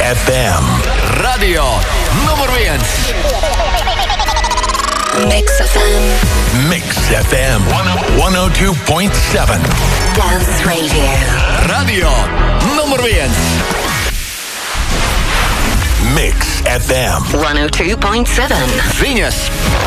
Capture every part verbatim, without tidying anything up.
эф эм. Radio nummer viens. Mix эф эм. Mix эф эм сто два целых семь. Dance Radio. Radio nummer viens. Mix эф эм сто два целых семь. Ziņas.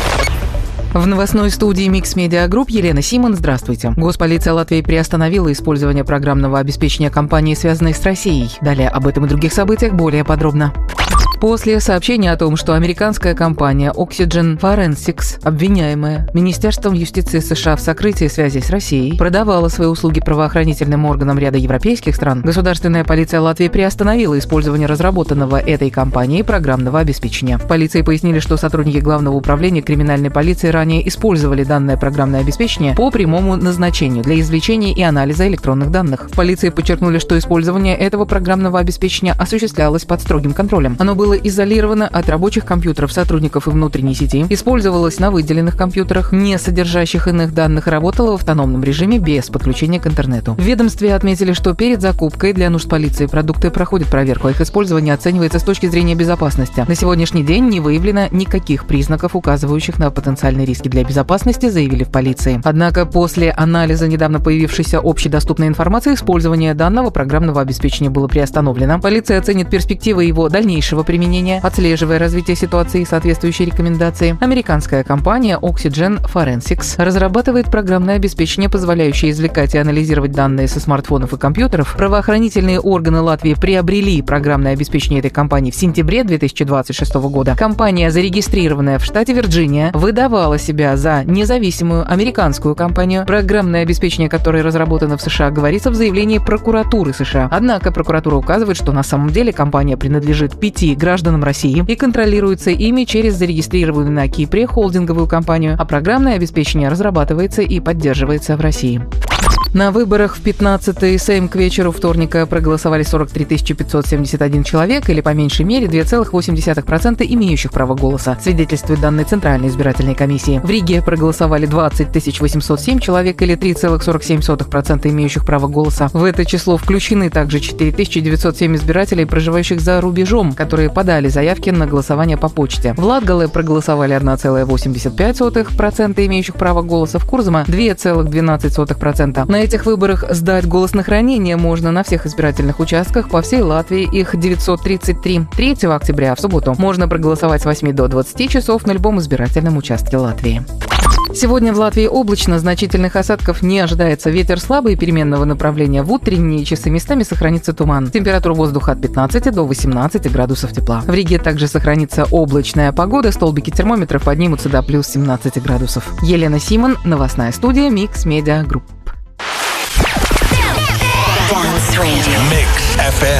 В новостной студии Mix Media Group Елена Симон. Здравствуйте. Госполиция Латвии приостановила использование программного обеспечения компаний, связанных с Россией. Далее об этом и других событиях более подробно. После сообщения о том, что американская компания Oxygen Forensics, обвиняемая Министерством юстиции США в сокрытии связей с Россией, продавала свои услуги правоохранительным органам ряда европейских стран, государственная полиция Латвии приостановила использование разработанного этой компанией программного обеспечения. В полиции пояснили, что сотрудники Главного управления криминальной полиции ранее использовали данное программное обеспечение по прямому назначению для извлечения и анализа электронных данных. В полиции подчеркнули, что использование этого программного обеспечения осуществлялось под строгим контролем. Оно было было изолировано от рабочих компьютеров сотрудников и внутренней сети, использовалось на выделенных компьютерах, не содержащих иных данных, работало в автономном режиме без подключения к интернету. В ведомстве отметили, что перед закупкой для нужд полиции продукты проходят проверку, а их использование оценивается с точки зрения безопасности. На сегодняшний день не выявлено никаких признаков, указывающих на потенциальные риски для безопасности, заявили в полиции. Однако после анализа недавно появившейся общедоступной информации использование данного программного обеспечения было приостановлено. Полиция оценит перспективы его дальнейшего применения, отслеживая развитие ситуации и соответствующие рекомендации. Американская компания Oxygen Forensics разрабатывает программное обеспечение, позволяющее извлекать и анализировать данные со смартфонов и компьютеров. Правоохранительные органы Латвии приобрели программное обеспечение этой компании в сентябре две тысячи двадцать шестого года. Компания, зарегистрированная в штате Вирджиния, выдавала себя за независимую американскую компанию. Программное обеспечение, которое разработано в США, говорится в заявлении прокуратуры США. Однако прокуратура указывает, что на самом деле компания принадлежит пяти гражданам России и контролируется ими через зарегистрированную на Кипре холдинговую компанию, а программное обеспечение разрабатывается и поддерживается в России. На выборах в пятнадцатый Сейм к вечеру вторника проголосовали сорок три тысячи пятьсот семьдесят один человек, или по меньшей мере два целых восемь десятых процента имеющих право голоса, свидетельствует данные Центральной избирательной комиссии. В Риге проголосовали двадцать тысяч восемьсот семь человек, или три целых сорок семь сотых процента имеющих право голоса. В это число включены также четыре тысячи девятьсот семь избирателей, проживающих за рубежом, которые подали заявки на голосование по почте. В Латгале проголосовали одна целая восемьдесят пять сотых процента имеющих право голоса, в Курзаме два целых двенадцать сотых процента. На этих выборах сдать голос на хранение можно на всех избирательных участках по всей Латвии, их девятьсот тридцать три. третьего октября, в субботу, можно проголосовать с восьми до двадцати часов на любом избирательном участке Латвии. Сегодня в Латвии облачно, значительных осадков не ожидается. Ветер слабый и переменного направления. В утренние часы местами сохранится туман. Температура воздуха от пятнадцати до восемнадцати градусов тепла. В Риге также сохранится облачная погода. Столбики термометров поднимутся до плюс семнадцати градусов. Елена Симон, новостная студия Mix Media Group. Dance Radio. Mix эф эм.